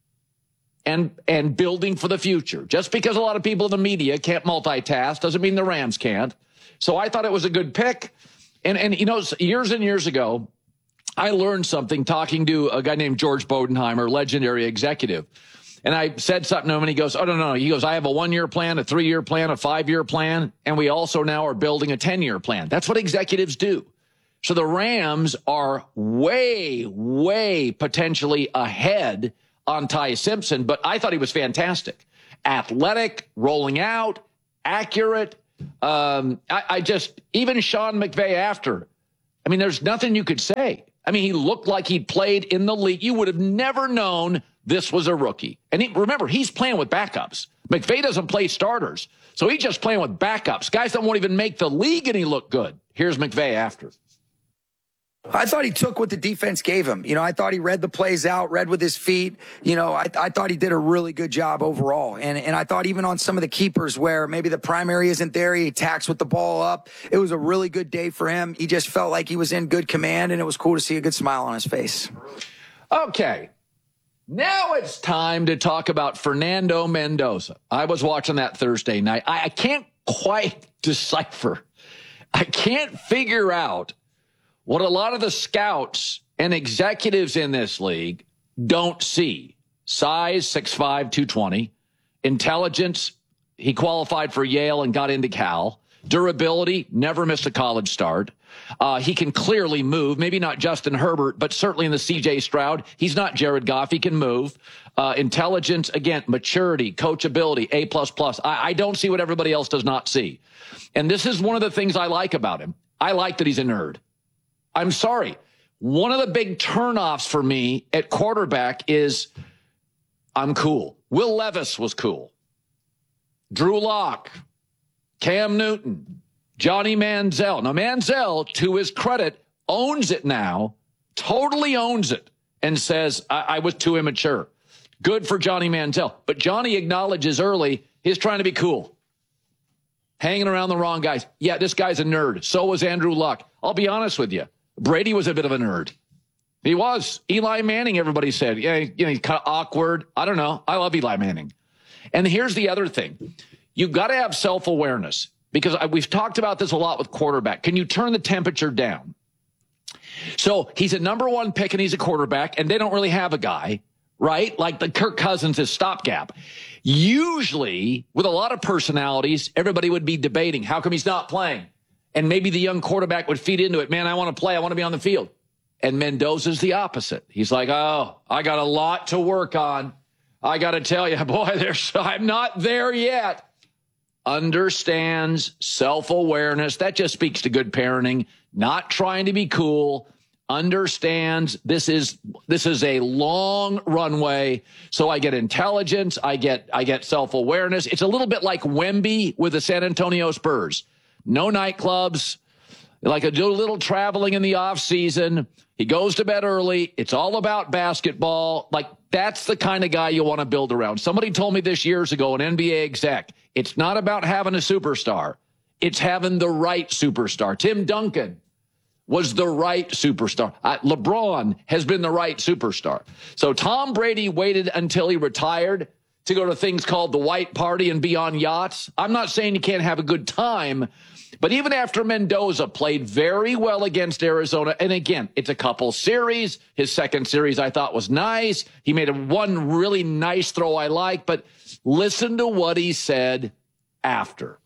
and and building for the future. Just because a lot of people in the media can't multitask doesn't mean the Rams can't. So I thought it was a good pick. And, and you know, years and years ago, I learned something talking to a guy named George Bodenheimer, legendary executive. And I said something to him, and he goes, oh, no, no. He goes, I have a one-year plan, a three-year plan, a five-year plan, and we also now are building a ten-year plan. That's what executives do. So the Rams are way, way potentially ahead on Ty Simpson, but I thought he was fantastic. Athletic, rolling out, accurate. Um, I, I just, even Sean McVay after, I mean, there's nothing you could say. I mean, he looked like he'd played in the league. You would have never known this was a rookie. And he, remember, he's playing with backups. McVay doesn't play starters. So he's just playing with backups. Guys that won't even make the league, and he looked good. Here's McVay after. I thought he took what the defense gave him. You know, I thought he read the plays out, read with his feet. You know, I, I thought he did a really good job overall. And, and I thought even on some of the keepers where maybe the primary isn't there, he attacks with the ball up. It was a really good day for him. He just felt like he was in good command, and it was cool to see a good smile on his face. Okay. Now it's time to talk about Fernando Mendoza. I was watching that Thursday night. I, I can't quite decipher. I can't figure out what a lot of the scouts and executives in this league don't see. Size, six five, two twenty. Intelligence, he qualified for Yale and got into Cal. Durability, never missed a college start. Uh, he can clearly move, maybe not Justin Herbert, but certainly in the C J Stroud. He's not Jared Goff. He can move. Uh, intelligence, again, maturity, coachability, A plus plus. I, I don't see what everybody else does not see. And this is one of the things I like about him. I like that he's a nerd. I'm sorry. One of the big turnoffs for me at quarterback is I'm cool. Will Levis was cool. Drew Lock, Cam Newton, Johnny Manziel. Now, Manziel, to his credit, owns it now, totally owns it, and says, I, I was too immature. Good for Johnny Manziel. But Johnny acknowledges early he's trying to be cool. Hanging around the wrong guys. Yeah, this guy's a nerd. So was Andrew Luck. I'll be honest with you. Brady was a bit of a nerd. He was. Eli Manning, everybody said. Yeah, you know, he's kind of awkward. I don't know. I love Eli Manning. And here's the other thing. You've got to have self-awareness, because I, we've talked about this a lot with quarterback. Can you turn the temperature down? So he's a number one pick, and he's a quarterback, and they don't really have a guy, right? Like the Kirk Cousins is stopgap. Usually, with a lot of personalities, everybody would be debating, how come he's not playing? And maybe the young quarterback would feed into it. Man, I want to play. I want to be on the field. And Mendoza's the opposite. He's like, oh, I got a lot to work on. I got to tell you, boy, there's, I'm not there yet. Understands self-awareness. That just speaks to good parenting. Not trying to be cool. Understands this is this is a long runway. So I get intelligence. I get I get self-awareness. It's a little bit like Wemby with the San Antonio Spurs. No nightclubs, like a do a little traveling in the off season. He goes to bed early. It's all about basketball. Like, that's the kind of guy you want to build around. Somebody told me this years ago, an N B A exec, it's not about having a superstar. It's having the right superstar. Tim Duncan was the right superstar. Uh, LeBron has been the right superstar. So Tom Brady waited until he retired to go to things called the White Party and be on yachts. I'm not saying you can't have a good time, but even after Mendoza played very well against Arizona, and again, it's a couple series. His second series I thought was nice. He made a one really nice throw I like, but listen to what he said after.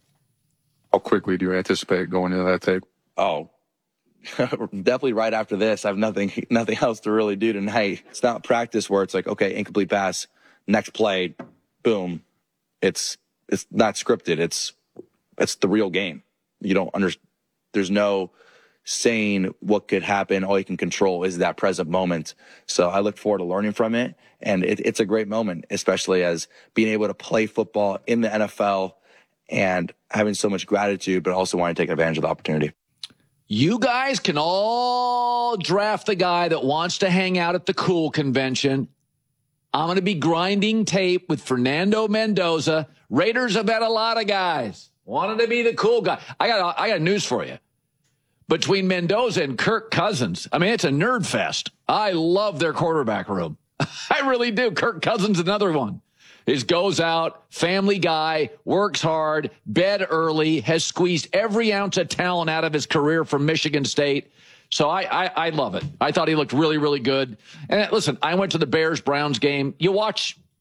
How quickly do you anticipate going into that tape? Oh, definitely right after this. I have nothing, nothing else to really do tonight. It's not practice where it's like, okay, incomplete pass, next play, boom. It's it's not scripted. It's it's the real game. You don't understand. There's no saying what could happen. All you can control is that present moment. So I look forward to learning from it, and it, it's a great moment, especially as being able to play football in the N F L and having so much gratitude, but also wanting to take advantage of the opportunity. You guys can all draft the guy that wants to hang out at the cool convention. I'm going to be grinding tape with Fernando Mendoza. Raiders have had a lot of guys wanted to be the cool guy. I got I got news for you. Between Mendoza and Kirk Cousins, I mean, it's a nerd fest. I love their quarterback room. I really do. Kirk Cousins, another one. He goes out, family guy, works hard, bed early, has squeezed every ounce of talent out of his career from Michigan State. So I, I, I love it. I thought he looked really, really good. And listen, I went to the Bears-Browns game. You watch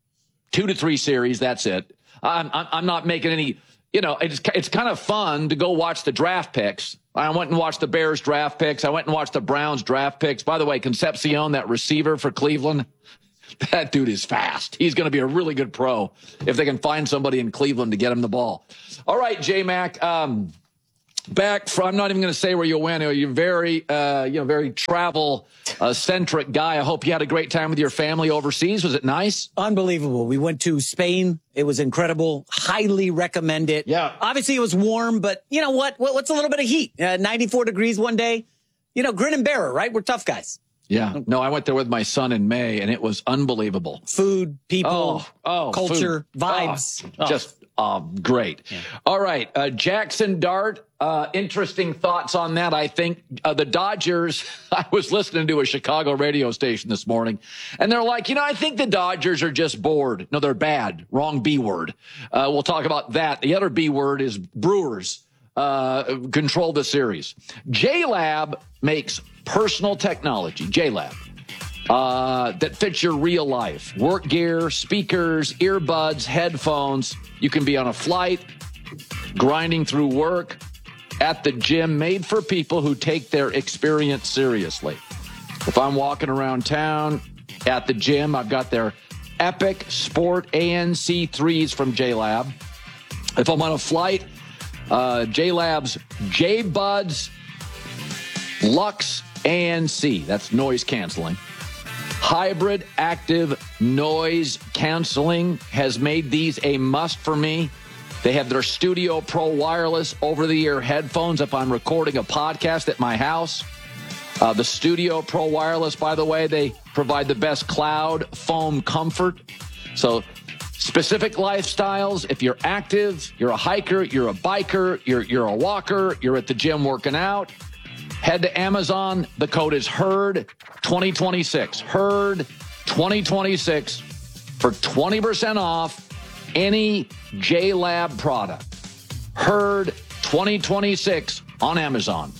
two to three series. That's it. I'm, I'm, I'm not making any, you know, it's, it's kind of fun to go watch the draft picks. I went and watched the Bears draft picks. I went and watched the Browns draft picks. By the way, Concepcion, that receiver for Cleveland, that dude is fast. He's going to be a really good pro if they can find somebody in Cleveland to get him the ball. All right, J-Mac, um, back from, I'm not even going to say where you went. You're very, uh, you know, very travel uh, centric guy. I hope you had a great time with your family overseas. Was it nice? Unbelievable. We went to Spain. It was incredible. Highly recommend it. Yeah. Obviously it was warm, but you know what? What's a little bit of heat? Uh, ninety-four degrees one day. You know, grin and bear it, right? We're tough guys. Yeah. No, I went there with my son in May, and it was unbelievable. Food, people, oh, oh, culture, food. vibes. Oh, just uh, great. Yeah. All right. Uh, Jackson Dart, uh, interesting thoughts on that. I think uh, the Dodgers, I was listening to a Chicago radio station this morning, and they're like, you know, I think the Dodgers are just bored. No, they're bad. Wrong B word. Uh, we'll talk about that. The other B word is Brewers. Uh, control the series. J-Lab makes personal technology, J-Lab, uh, that fits your real life. Work gear, speakers, earbuds, headphones. You can be on a flight, grinding through work, at the gym, made for people who take their experience seriously. If I'm walking around town, at the gym, I've got their Epic Sport A N C threes from J-Lab. If I'm on a flight, Uh, J-Lab's J-Buds Lux A N C. That's noise canceling. Hybrid active noise canceling has made these a must for me. They have their Studio Pro wireless over-the-ear headphones if I'm recording a podcast at my house. Uh, the Studio Pro wireless, by the way, they provide the best cloud foam comfort. So specific lifestyles, if you're active, you're a hiker, you're a biker, you're you're a walker, you're at the gym working out, head to Amazon. The code is HERD twenty twenty-six. HERD twenty twenty-six for twenty percent off any J-Lab product. HERD twenty twenty-six on Amazon.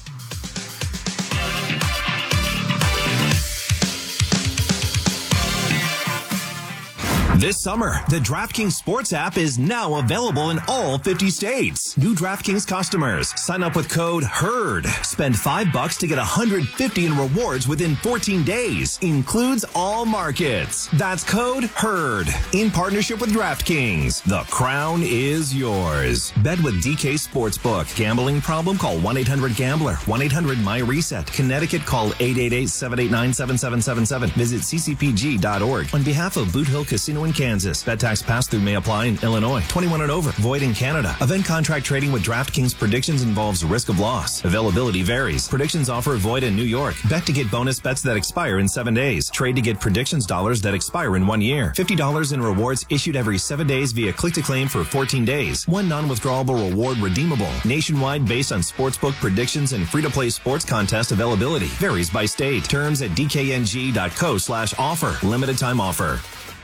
This summer, the DraftKings Sports app is now available in all fifty states. New DraftKings customers, sign up with code HERD. Spend five bucks to get one hundred fifty in rewards within fourteen days. Includes all markets. That's code HERD. In partnership with DraftKings, the crown is yours. Bet with D K Sportsbook. Gambling problem? Call one eight hundred gambler. one eight hundred my reset. Connecticut, call eight eight eight, seven eight nine, seven seven seven seven. Visit c c p g dot org. On behalf of Boot Hill Casino in Kansas. Bet tax pass-through may apply in Illinois. twenty-one and over. Void in Canada. Event contract trading with DraftKings predictions involves risk of loss. Availability varies. Predictions offer void in New York. Bet to get bonus bets that expire in seven days. Trade to get predictions dollars that expire in one year. fifty dollars in rewards issued every seven days via click-to-claim for fourteen days. One non-withdrawable reward redeemable. Nationwide based on sportsbook predictions and free-to-play sports contest availability. Varies by state. Terms at d k n g dot co slash offer. Limited time offer.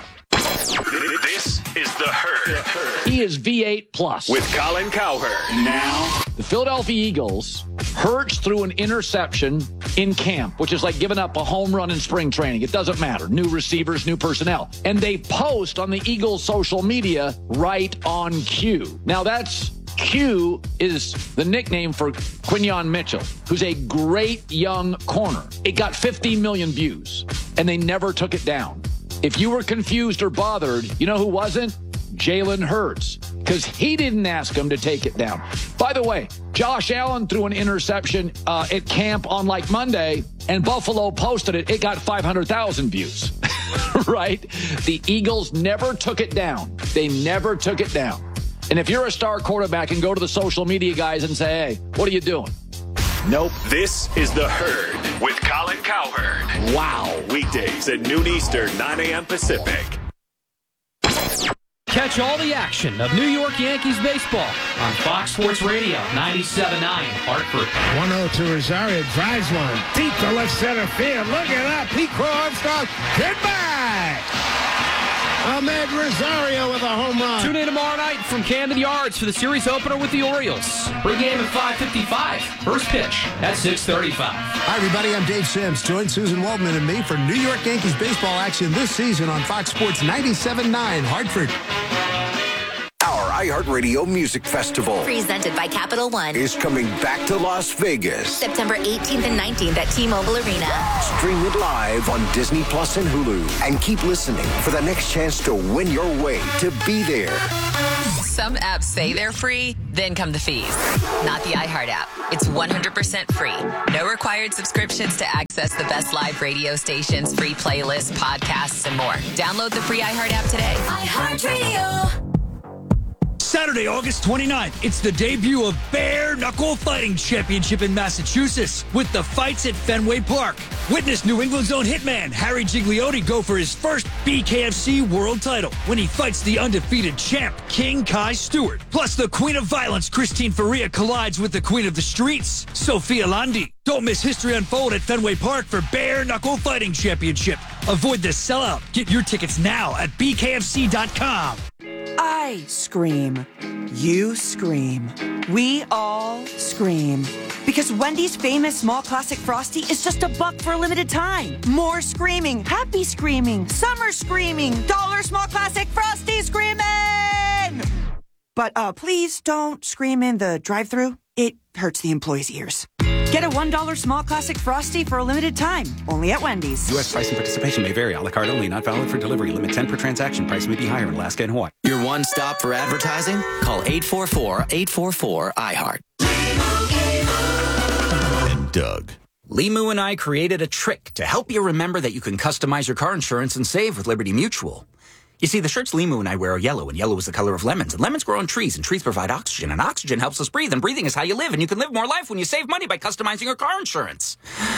This is The Herd. He is V eight plus. With Colin Cowherd. Now. The Philadelphia Eagles hurts through an interception in camp, which is like giving up a home run in spring training. It doesn't matter. New receivers, new personnel. And they post on the Eagles' social media right on cue. Now that's Q is the nickname for Quinyon Mitchell, who's a great young corner. It got fifteen million views, and they never took it down. If you were confused or bothered, you know who wasn't? Jalen Hurts, because he didn't ask him to take it down. By the way, Josh Allen threw an interception uh, at camp on like Monday, and Buffalo posted it. It got five hundred thousand views, right? The Eagles never took it down. They never took it down. And if you're a star quarterback and go to the social media guys and say, hey, what are you doing? Nope. This is The Herd with Colin Cowherd. Wow. Weekdays at noon Eastern, nine a.m. Pacific. Catch all the action of New York Yankees baseball on Fox Sports Radio, ninety-seven point nine, Hartford. one oh to Rosario, drives one deep to left center field. Look at that. Pete Crow Armstrong. Goodbye. Ahmed Rosario with a home run. Tune in tomorrow night from Camden Yards for the series opener with the Orioles. Pre-game at five fifty-five. First pitch at six thirty-five. Hi, everybody. I'm Dave Sims. Join Susan Waldman and me for New York Yankees baseball action this season on Fox Sports ninety-seven point nine Hartford. Our iHeartRadio Music Festival, presented by Capital One, is coming back to Las Vegas. September eighteenth and nineteenth at T-Mobile Arena. Stream it live on Disney Plus and Hulu. And keep listening for the next chance to win your way to be there. Some apps say they're free, then come the fees. Not the iHeart app. It's one hundred percent free. No required subscriptions to access the best live radio stations, free playlists, podcasts, and more. Download the free iHeart app today. iHeartRadio. Saturday, August twenty-ninth, it's the debut of Bare Knuckle Fighting Championship in Massachusetts with the fights at Fenway Park. Witness New England's own hitman Harry Gigliotti go for his first B K F C world title when he fights the undefeated champ King Kai Stewart. Plus, the Queen of Violence Christine Faria collides with the Queen of the Streets, Sophia Landi. Don't miss history unfold at Fenway Park for Bare Knuckle Fighting Championship. Avoid the sellout. Get your tickets now at B K F C dot com. I scream. You scream. We all scream. Because Wendy's famous small classic Frosty is just a buck for a limited time. More screaming. Happy screaming. Summer screaming. Dollar small classic Frosty screaming! But uh, please don't scream in the drive-thru. It hurts the employees' ears. Get a one dollar small classic Frosty for a limited time. Only at Wendy's. U S price and participation may vary. A la carte only. Not valid for delivery. Limit ten per transaction. Price may be higher in Alaska and Hawaii. Your one stop for advertising? Call eight four four, eight four four, I heart. And Doug. Limu and I created a trick to help you remember that you can customize your car insurance and save with Liberty Mutual. You see, the shirts Limu and I wear are yellow, and yellow is the color of lemons, and lemons grow on trees, and trees provide oxygen, and oxygen helps us breathe, and breathing is how you live, and you can live more life when you save money by customizing your car insurance.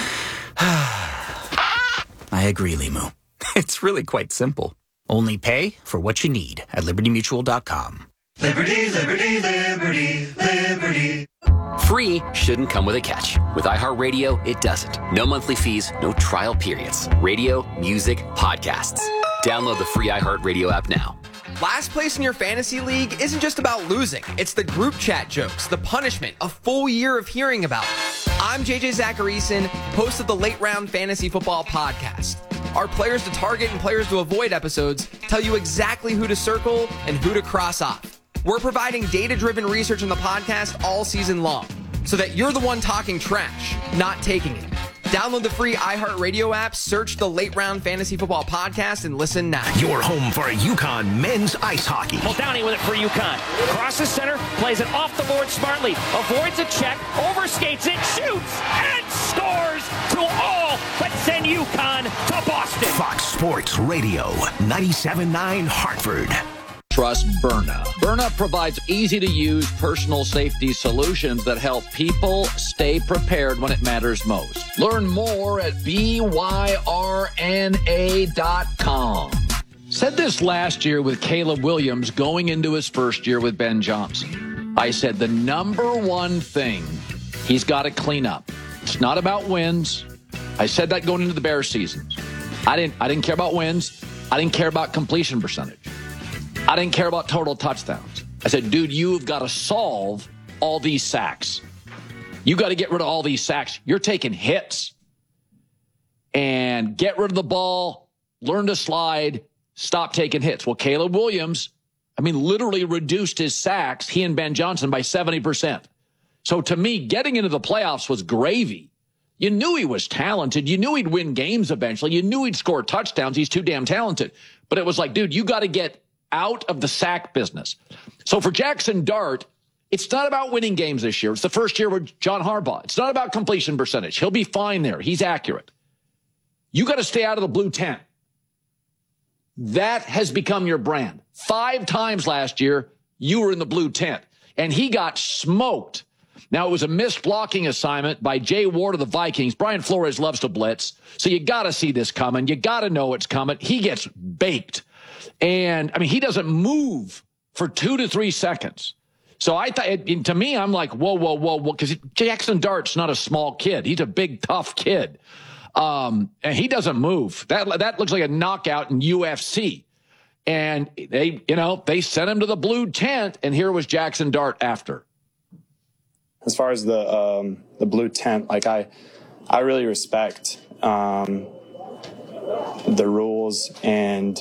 I agree, Limu. It's really quite simple. Only pay for what you need at liberty mutual dot com. Liberty, liberty, liberty, liberty. Free shouldn't come with a catch. With iHeartRadio, it doesn't. No monthly fees, no trial periods. Radio, music, podcasts. Download the free iHeartRadio app now. Last place in your fantasy league isn't just about losing. It's the group chat jokes, the punishment, a full year of hearing about it. I'm J J Zacharyson, host of the Late Round Fantasy Football Podcast. Our players to target and players to avoid episodes tell you exactly who to circle and who to cross off. We're providing data-driven research in the podcast all season long, so that you're the one talking trash, not taking it. Download the free iHeartRadio app, search the Late Round Fantasy Football Podcast, and listen now. Your home for UConn men's ice hockey. Muldowney with it for UConn. Crosses center, plays it off the board smartly, avoids a check, overskates it, shoots, and scores to all but send UConn to Boston. Fox Sports Radio, ninety-seven point nine Hartford. Trust Byrna. Byrna provides easy-to-use personal safety solutions that help people stay prepared when it matters most. Learn more at B Y R N A dot com. Said this last year with Caleb Williams going into his first year with Ben Johnson. I said the number one thing he's got to clean up. It's not about wins. I said that going into the Bears season. I didn't, I didn't care about wins. I didn't care about completion percentage. I didn't care about total touchdowns. I said, dude, you've got to solve all these sacks. You got to get rid of all these sacks. You're taking hits. And get rid of the ball, learn to slide, stop taking hits. Well, Caleb Williams, I mean, literally reduced his sacks, he and Ben Johnson, by seventy percent. So to me, getting into the playoffs was gravy. You knew he was talented. You knew he'd win games eventually. You knew he'd score touchdowns. He's too damn talented. But it was like, dude, you got to get out of the sack business. So for Jackson Dart, it's not about winning games this year. It's the first year with John Harbaugh. It's not about completion percentage. He'll be fine there. He's accurate. You got to stay out of the blue tent. That has become your brand. Five times last year, you were in the blue tent, and he got smoked. Now, it was a missed blocking assignment by Jay Ward of the Vikings. Brian Flores loves to blitz, so you got to see this coming. You got to know it's coming. He gets baked. And, I mean, he doesn't move for two to three seconds. So I thought, to me, I'm like, whoa, whoa, whoa, whoa, because Jackson Dart's not a small kid. He's a big, tough kid. Um, and he doesn't move. That, that looks like a knockout in U F C. And they, you know, they sent him to the blue tent, and here was Jackson Dart after. As far as the um, the blue tent, like I, I really respect um, the rules and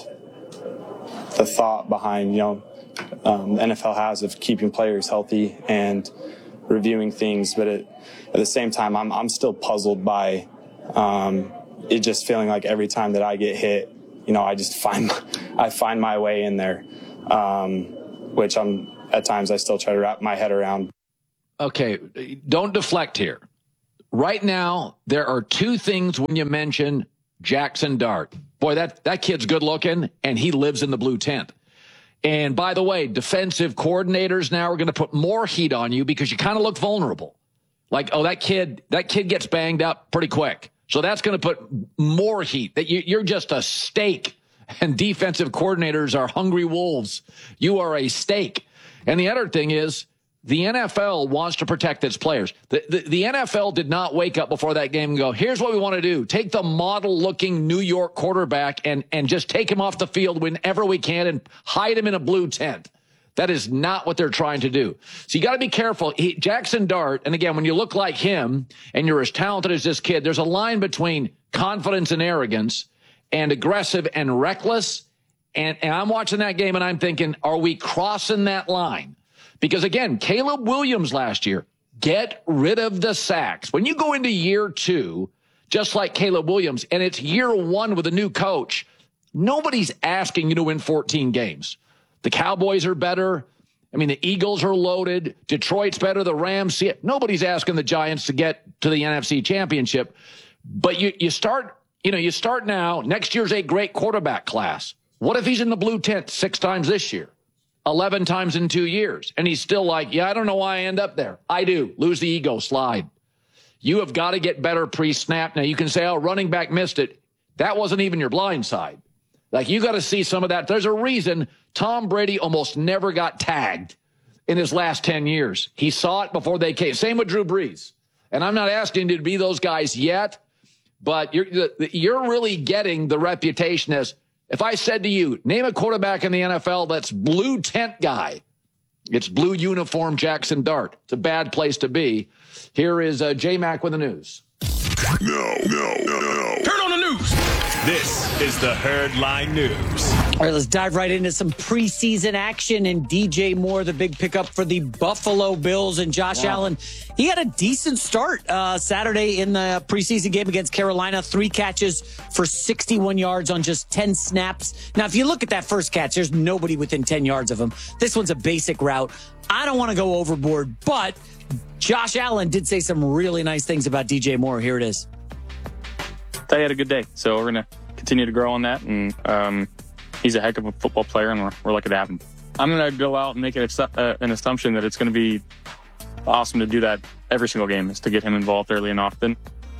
the thought behind, you know, um, the N F L has of keeping players healthy and reviewing things. But it, at the same time, I'm I'm still puzzled by um, it just feeling like every time that I get hit, you know, I just find I find my way in there, um, which I'm at times I still try to wrap my head around. Okay, don't deflect here. Right now, there are two things when you mention Jackson Dart. Boy, that, that kid's good looking, and he lives in the blue tent. And by the way, defensive coordinators now are going to put more heat on you because you kind of look vulnerable. Like, oh, that kid, that kid gets banged up pretty quick. So that's going to put more heat. That you, you're just a steak, and defensive coordinators are hungry wolves. You are a steak. And the other thing is, the N F L wants to protect its players. The, the, the N F L did not wake up before that game and go, here's what we want to do. Take the model-looking New York quarterback and, and just take him off the field whenever we can and hide him in a blue tent. That is not what they're trying to do. So you got to be careful. He, Jackson Dart, and again, when you look like him and you're as talented as this kid, there's a line between confidence and arrogance and aggressive and reckless. And, and I'm watching that game and I'm thinking, are we crossing that line? Because, again, Caleb Williams last year, get rid of the sacks. When you go into year two, just like Caleb Williams, and it's year one with a new coach, nobody's asking you to win fourteen games. The Cowboys are better. I mean, the Eagles are loaded. Detroit's better. The Rams see it. Nobody's asking the Giants to get to the N F C Championship. But you, you start, you know, you start now. Next year's a great quarterback class. What if he's in the blue tent six times this year? eleven times in two years. And he's still like, yeah, I don't know why I end up there. I do. Lose the ego, slide. You have got to get better pre-snap. Now, you can say, oh, running back missed it. That wasn't even your blind side. Like, you got to see some of that. There's a reason Tom Brady almost never got tagged in his last ten years. He saw it before they came. Same with Drew Brees. And I'm not asking you to be those guys yet, but you're, you're really getting the reputation as, if I said to you, name a quarterback in the N F L that's blue tent guy, it's blue uniform Jackson Dart. It's a bad place to be. Here is uh, J-Mac with the news. No, no, no, no. Turn on the news. This is the Herd Line News. All right, let's dive right into some preseason action. And D J Moore, the big pickup for the Buffalo Bills, and Josh wow. Allen. He had a decent start uh, Saturday in the preseason game against Carolina. Three catches for sixty-one yards on just ten snaps. Now, if you look at that first catch, there's nobody within ten yards of him. This one's a basic route. I don't want to go overboard, but Josh Allen did say some really nice things about D J Moore. Here it is. They had a good day, so we're going to continue to grow on that. And um, he's a heck of a football player, and we're, we're lucky to have him. I'm going to go out and make it a, uh, an assumption that it's going to be awesome to do that every single game, is to get him involved early and often.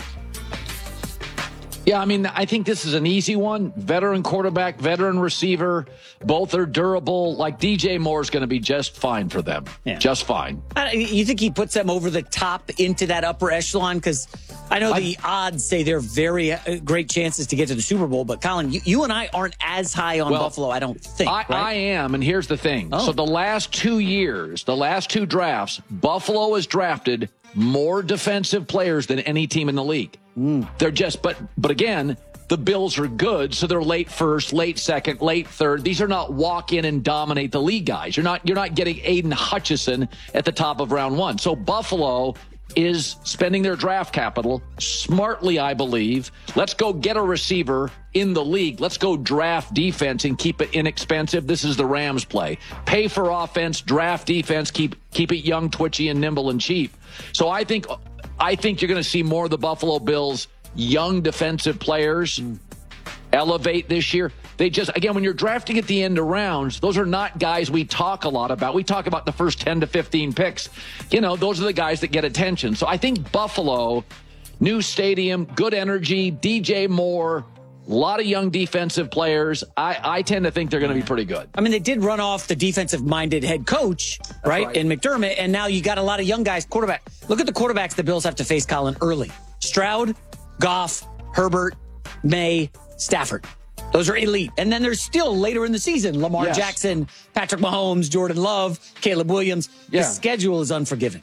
Yeah, I mean, I think this is an easy one. Veteran quarterback, veteran receiver, both are durable. Like, D J Moore's going to be just fine for them. Yeah. Just fine. Uh, you think he puts them over the top into that upper echelon? Because I know I, the odds say they're very uh, great chances to get to the Super Bowl. But, Colin, you, you and I aren't as high on well, Buffalo, I don't think. I, right? I am, and here's the thing. Oh. So the last two years, the last two drafts, Buffalo has drafted more defensive players than any team in the league. Mm. They're just, but but again, the Bills are good, so they're late first, late second, late third. These are not walk in and dominate the league guys. You're not you're not getting Aiden Hutchinson at the top of round one. So Buffalo is spending their draft capital smartly, I believe. Let's go get a receiver in the league. Let's go draft defense and keep it inexpensive. This is the Rams play. Pay for offense, draft defense, keep keep it young, twitchy, and nimble and cheap. So I think I think you're going to see more of the Buffalo Bills young defensive players elevate this year. They just, again, when you're drafting at the end of rounds, those are not guys we talk a lot about. We talk about the first ten to fifteen picks. You know, those are the guys that get attention. So I think Buffalo, new stadium, good energy, D J Moore, a lot of young defensive players. I, I tend to think they're going to be pretty good. I mean, they did run off the defensive-minded head coach, right, right, in McDermott, and now you got a lot of young guys. Quarterback. Look at the quarterbacks the Bills have to face, Colin, early. Stroud, Goff, Herbert, May, Stafford. Those are elite. And then there's still later in the season, Lamar Yes. Jackson, Patrick Mahomes, Jordan Love, Caleb Williams. Yeah. The schedule is unforgiving.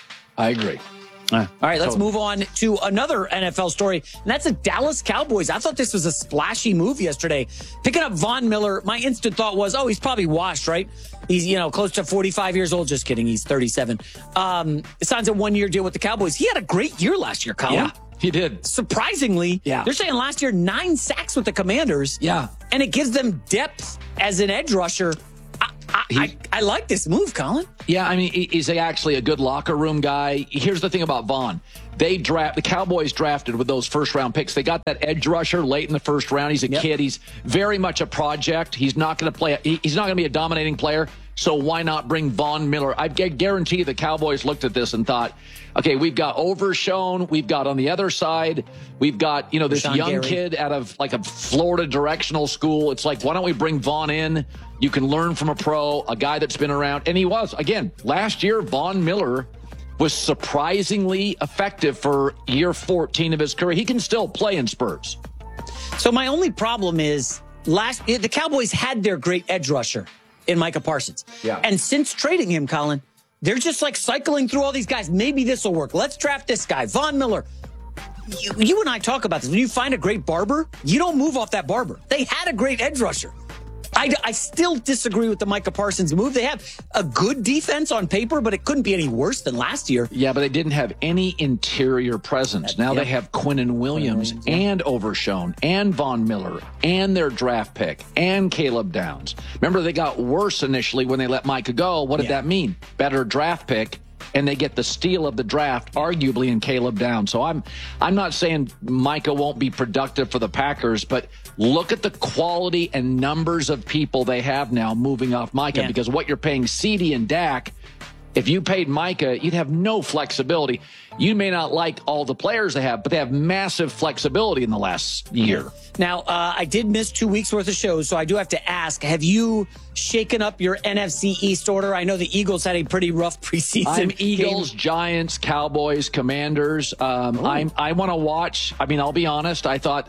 I agree. All right, let's Totally. move on to another N F L story, and that's the Dallas Cowboys. I thought this was a splashy move yesterday. Picking up Von Miller, my instant thought was, oh, he's probably washed, right? He's, you know, close to forty-five years old. Just kidding. He's thirty-seven. Um, signs a one-year deal with the Cowboys. He had a great year last year, Colin. Yeah, he did. Surprisingly, Yeah. they're saying last year, nine sacks with the Commanders. Yeah. And it gives them depth as an edge rusher. I, I, I, I like this move, Colin. Yeah, I mean, he- he's actually a good locker room guy. Here's the thing about Vaughn. They draft the Cowboys drafted with those first round picks. They got that edge rusher late in the first round. He's a Yep. kid. He's very much a project. He's not going to play. he- He's not going to be a dominating player. So why not bring Von Miller? I gu- guarantee the Cowboys looked at this and thought, okay, we've got Overshown. We've got on the other side, we've got, you know, this Rashawn young Gary. kid out of like a Florida directional school. It's like, why don't we bring Vaughn in? You can learn from a pro, a guy that's been around. And he was, again, last year, Von Miller was surprisingly effective for year fourteen of his career. He can still play in spurts. So my only problem is last the Cowboys had their great edge rusher in Micah Parsons. Yeah. And since trading him, Colin, they're just like cycling through all these guys. Maybe this will work. Let's draft this guy, Von Miller. You, you and I talk about this. When you find a great barber, you don't move off that barber. They had a great edge rusher. I, I still disagree with the Micah Parsons move. They have a good defense on paper, but it couldn't be any worse than last year. Yeah, but they didn't have any interior presence. Now Yep. they have Quinnen Williams, Williams, yeah. and Overshown and Von Miller and their draft pick and Caleb Downs. Remember, they got worse initially when they let Micah go. What did Yeah. that mean? Better draft pick. And they get the steal of the draft, arguably in Caleb Downs. So I'm, I'm not saying Micah won't be productive for the Packers, but look at the quality and numbers of people they have now moving off Micah. Yeah. Because what you're paying CeeDee and Dak, if you paid Micah, you'd have no flexibility. You may not like all the players they have, but they have massive flexibility in the last year. Now, uh, I did miss two weeks worth of shows, so I do have to ask, have you shaken up your N F C East order? I know the Eagles had a pretty rough preseason. I'm Eagles, game. Giants, Cowboys, Commanders. Um, I'm, I want to watch. I mean, I'll be honest. I thought,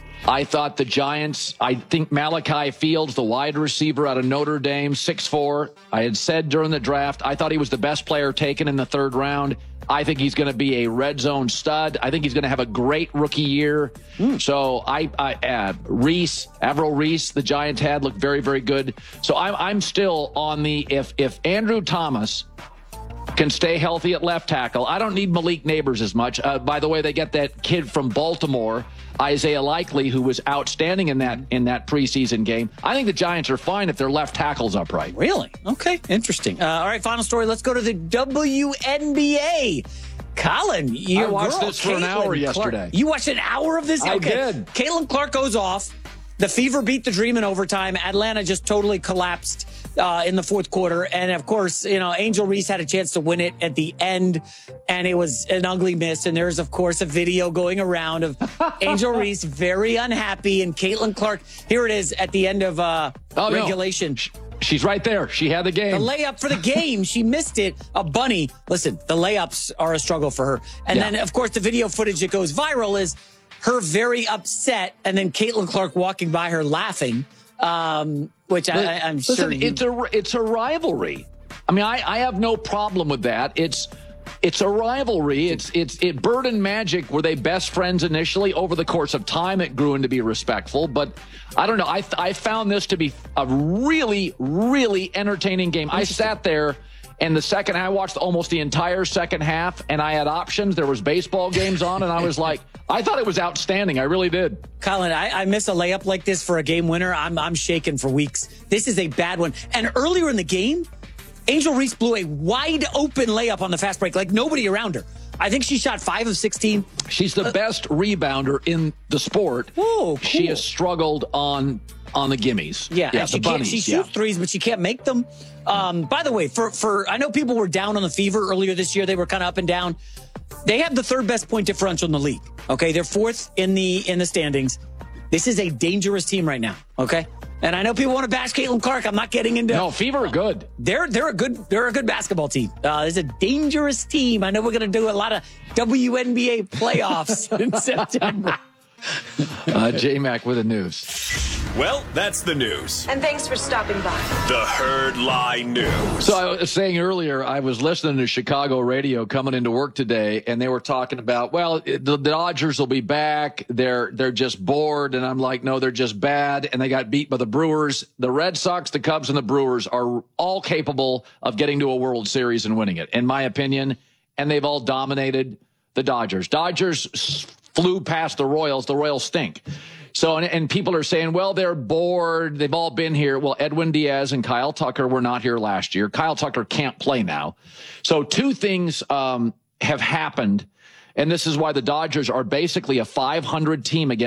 I thought the Giants. I think Malachi Fields, the wide receiver out of Notre Dame, six foot four. I had said during the draft, I thought he was the best player taken in the third round. I think he's going to be a red zone stud. I think he's going to have a great rookie year. Mm. So I, I uh, Reese, Avril Reese, the Giants had looked very, very good. So I'm, I'm still on the if if Andrew Thomas can stay healthy at left tackle. I don't need Malik Neighbors as much. Uh, by the way, they get that kid from Baltimore, Isaiah Likely, who was outstanding in that in that preseason game. I think the Giants are fine if their left tackle's upright. Really? Okay, interesting. Uh, all right, final story. Let's go to the W N B A. Colin, you I watched girl, this for an Caitlin hour Clark. yesterday. You watched an hour of this? I Okay. did. Caitlin Clark goes off. The Fever beat the Dream in overtime. Atlanta just totally collapsed uh, in the fourth quarter. And, of course, you know, Angel Reese had a chance to win it at the end, and it was an ugly miss. And there's, of course, a video going around of Angel Reese very unhappy, and Caitlin Clark. Here it is at the end of uh, Oh, no. regulation. She's right there. She had the game. The layup for the game. She missed it. A bunny. Listen, the layups are a struggle for her. And Yeah. then, of course, the video footage that goes viral is her very upset, and then Caitlin Clark walking by her laughing, um, which I, I'm Listen, sure you, it's a it's a rivalry. I mean, I, I have no problem with that. It's it's a rivalry. It's it's it. Bird and Magic, were they best friends initially? Over the course of time, it grew into be respectful. But I don't know. I I found this to be a really really entertaining game. I sat there. And the second, I watched almost the entire second half, and I had options. There was baseball games on, and I was like, I thought it was outstanding. I really did. Colin, I, I miss a layup like this for a game winner. I'm I'm shaking for weeks. This is a bad one. And earlier in the game, Angel Reese blew a wide open layup on the fast break, like nobody around her. I think she shot five of sixteen. She's the best rebounder in the sport. Oh, cool. She has struggled on on the gimmies. Yeah, yeah and she the can't, bunnies. she shoots yeah. threes, but she can't make them. Um, by the way, for for I know people were down on the Fever earlier this year. They were kind of up and down. They have the third best point differential in the league. Okay, they're fourth in the in the standings. This is a dangerous team right now. Okay, and I know people want to bash Caitlin Clark. I'm not getting into No, Fever are good. They're they're a good they're a good basketball team. Uh, it's a dangerous team. I know we're going to do a lot of W N B A playoffs in September. Uh, J-Mac with the news. Well, that's the news. And thanks for stopping by. The Herd Lie News. So I was saying earlier, I was listening to Chicago radio coming into work today, and they were talking about, well, the Dodgers will be back. They're they're just bored. And I'm like, no, they're just bad. And they got beat by the Brewers. The Red Sox, the Cubs, and the Brewers are all capable of getting to a World Series and winning it, in my opinion. And they've all dominated the Dodgers. Dodgers flew past the Royals. The Royals stink. So, and, and people are saying, well, they're bored. They've all been here. Well, Edwin Diaz and Kyle Tucker were not here last year. Kyle Tucker can't play now. So two things um, have happened, and this is why the Dodgers are basically a five hundred team against